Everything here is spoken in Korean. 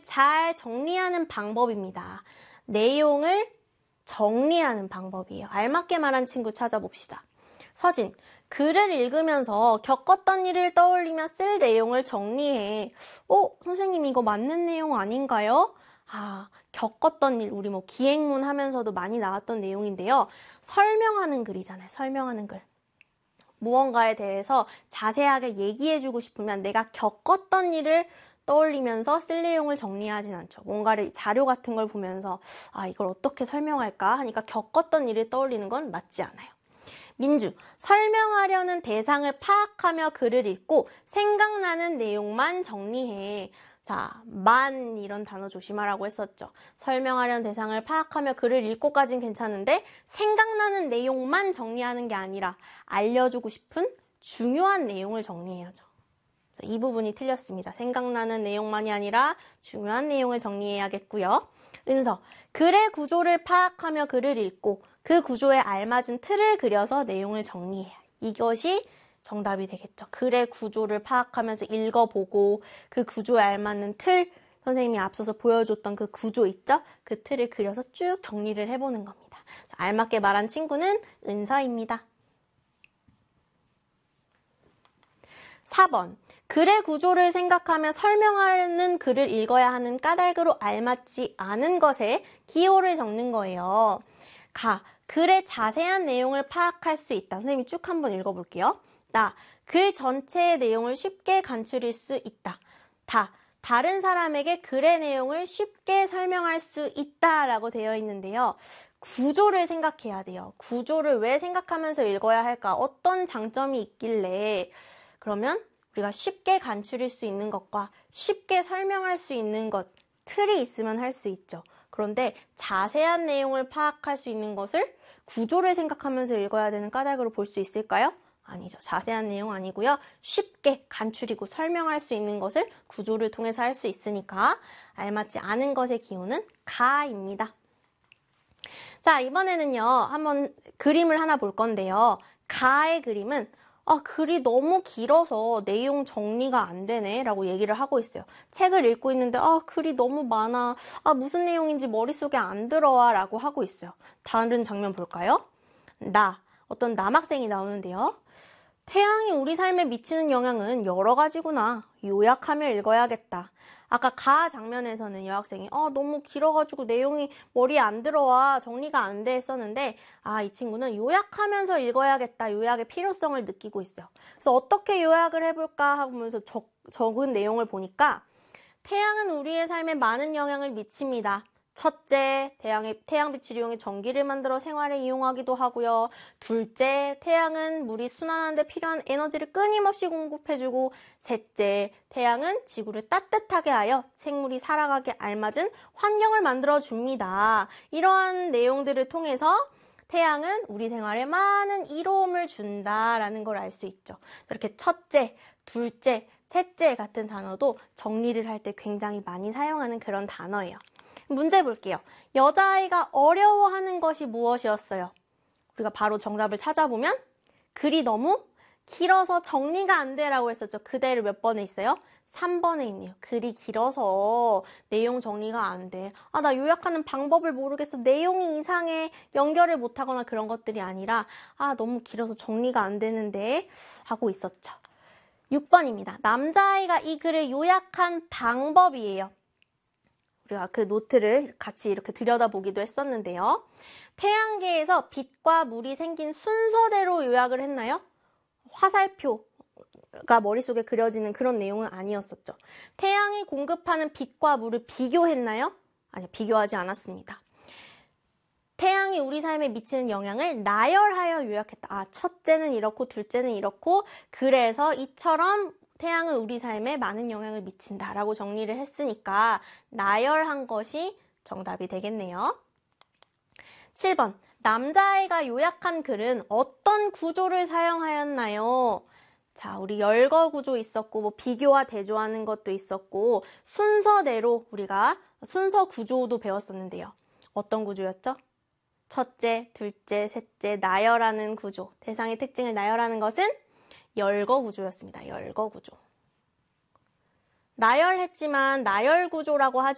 잘 정리하는 방법입니다. 내용을 정리하는 방법이에요. 알맞게 말한 친구 찾아봅시다. 서진, 글을 읽으면서 겪었던 일을 떠올리며 쓸 내용을 정리해. 선생님 이거 맞는 내용 아닌가요? 겪었던 일, 우리 기행문 하면서도 많이 나왔던 내용인데요. 설명하는 글이잖아요. 설명하는 글. 무언가에 대해서 자세하게 얘기해주고 싶으면 내가 겪었던 일을 떠올리면서 쓸 내용을 정리하진 않죠. 뭔가를 자료 같은 걸 보면서 이걸 어떻게 설명할까 하니까 겪었던 일을 떠올리는 건 맞지 않아요. 민주, 설명하려는 대상을 파악하며 글을 읽고 생각나는 내용만 정리해. 자, 만 이런 단어 조심하라고 했었죠. 설명하려는 대상을 파악하며 글을 읽고까진 괜찮은데 생각나는 내용만 정리하는 게 아니라 알려주고 싶은 중요한 내용을 정리해야죠. 이 부분이 틀렸습니다. 생각나는 내용만이 아니라 중요한 내용을 정리해야겠고요. 은서, 글의 구조를 파악하며 글을 읽고 그 구조에 알맞은 틀을 그려서 내용을 정리해야. 이것이 정답이 되겠죠. 글의 구조를 파악하면서 읽어보고 그 구조에 알맞는 틀, 선생님이 앞서서 보여줬던 그 구조 있죠? 그 틀을 그려서 쭉 정리를 해보는 겁니다. 알맞게 말한 친구는 은서입니다. 4번, 글의 구조를 생각하며 설명하는 글을 읽어야 하는 까닭으로 알맞지 않은 것에 기호를 적는 거예요. 글의 자세한 내용을 파악할 수 있다. 선생님이 쭉 한번 읽어볼게요. 글 전체의 내용을 쉽게 간추릴 수 있다. 다른 사람에게 글의 내용을 쉽게 설명할 수 있다 라고 되어 있는데요. 구조를 생각해야 돼요. 구조를 왜 생각하면서 읽어야 할까? 어떤 장점이 있길래? 그러면 우리가 쉽게 간추릴 수 있는 것과 쉽게 설명할 수 있는 것, 틀이 있으면 할 수 있죠. 그런데 자세한 내용을 파악할 수 있는 것을 구조를 생각하면서 읽어야 되는 까닭으로 볼 수 있을까요? 아니죠. 자세한 내용 아니고요. 쉽게 간추리고 설명할 수 있는 것을 구조를 통해서 할 수 있으니까 알맞지 않은 것의 기호는 가입니다. 자, 이번에는요. 한번 그림을 하나 볼 건데요. 가의 그림은 글이 너무 길어서 내용 정리가 안 되네 라고 얘기를 하고 있어요. 책을 읽고 있는데 글이 너무 많아. 무슨 내용인지 머릿속에 안 들어와 라고 하고 있어요. 다른 장면 볼까요? 어떤 남학생이 나오는데요. 태양이 우리 삶에 미치는 영향은 여러 가지구나. 요약하며 읽어야겠다. 아까 가 장면에서는 여학생이 너무 길어가지고 내용이 머리에 안 들어와 정리가 안 돼 했었는데 이 친구는 요약하면서 읽어야겠다. 요약의 필요성을 느끼고 있어요. 그래서 어떻게 요약을 해볼까 하면서 적은 내용을 보니까 태양은 우리의 삶에 많은 영향을 미칩니다. 첫째, 태양빛을 이용해 전기를 만들어 생활에 이용하기도 하고요. 둘째, 태양은 물이 순환하는데 필요한 에너지를 끊임없이 공급해주고, 셋째, 태양은 지구를 따뜻하게 하여 생물이 살아가기 알맞은 환경을 만들어줍니다. 이러한 내용들을 통해서 태양은 우리 생활에 많은 이로움을 준다라는 걸 알 수 있죠. 이렇게 첫째, 둘째, 셋째 같은 단어도 정리를 할 때 굉장히 많이 사용하는 그런 단어예요. 문제 볼게요. 여자아이가 어려워하는 것이 무엇이었어요? 우리가 바로 정답을 찾아보면 글이 너무 길어서 정리가 안 돼라고 했었죠. 그대로 몇 번에 있어요? 3번에 있네요. 글이 길어서 내용 정리가 안 돼. 나 요약하는 방법을 모르겠어. 내용이 이상해. 연결을 못하거나 그런 것들이 아니라 너무 길어서 정리가 안 되는데 하고 있었죠. 6번입니다. 남자아이가 이 글을 요약한 방법이에요. 우리가 그 노트를 같이 이렇게 들여다보기도 했었는데요. 태양계에서 빛과 물이 생긴 순서대로 요약을 했나요? 화살표가 머릿속에 그려지는 그런 내용은 아니었었죠. 태양이 공급하는 빛과 물을 비교했나요? 아니요, 비교하지 않았습니다. 태양이 우리 삶에 미치는 영향을 나열하여 요약했다. 첫째는 이렇고 둘째는 이렇고 그래서 이처럼 태양은 우리 삶에 많은 영향을 미친다라고 정리를 했으니까 나열한 것이 정답이 되겠네요. 7번, 남자아이가 요약한 글은 어떤 구조를 사용하였나요? 자, 우리 열거 구조 있었고 비교와 대조하는 것도 있었고 순서대로 우리가 순서 구조도 배웠었는데요. 어떤 구조였죠? 첫째, 둘째, 셋째, 나열하는 구조. 대상의 특징을 나열하는 것은 열거 구조였습니다. 열거 구조. 나열했지만 나열 구조라고 하지